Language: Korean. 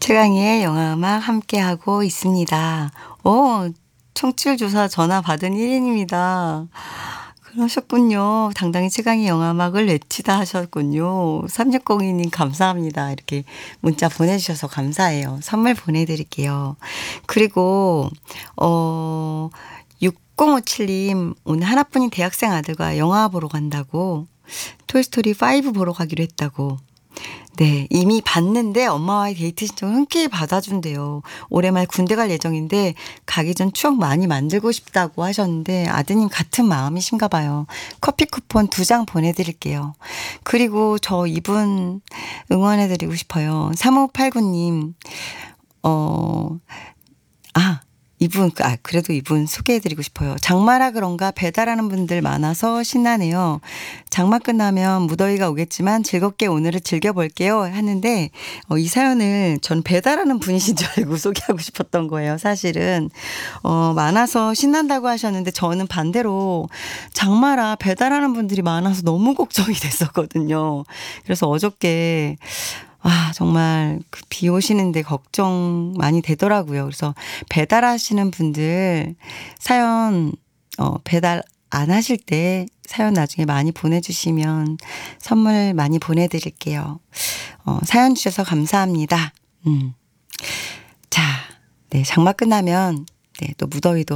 최강희의 영화음악 함께하고 있습니다. 청취율 조사 전화 받은 1인입니다. 그러셨군요. 당당히 최강희 영화음악을 외치다 하셨군요. 3602님 감사합니다. 이렇게 문자 보내주셔서 감사해요. 선물 보내드릴게요. 그리고 6057님 오늘 하나뿐인 대학생 아들과 영화 보러 간다고 토이스토리 5 보러 가기로 했다고. 네, 이미 봤는데 엄마와의 데이트 신청을 흔쾌히 받아준대요. 올해 말 군대 갈 예정인데 가기 전 추억 많이 만들고 싶다고 하셨는데 아드님 같은 마음이신가 봐요. 커피 쿠폰 2장 보내드릴게요. 그리고 저 이분 응원해드리고 싶어요. 3589님 그래도 이분 소개해드리고 싶어요. 장마라 그런가 배달하는 분들 많아서 신나네요. 장마 끝나면 무더위가 오겠지만 즐겁게 오늘을 즐겨볼게요 하는데 이 사연을 전 배달하는 분이신 줄 알고 소개하고 싶었던 거예요. 사실은 많아서 신난다고 하셨는데 저는 반대로 장마라 배달하는 분들이 많아서 너무 걱정이 됐었거든요. 그래서 어저께 정말 비 오시는데 걱정 많이 되더라고요. 그래서 배달하시는 분들 사연 배달 안 하실 때 사연 나중에 많이 보내주시면 선물 많이 보내드릴게요. 사연 주셔서 감사합니다. 자, 네, 장마 끝나면 또 무더위도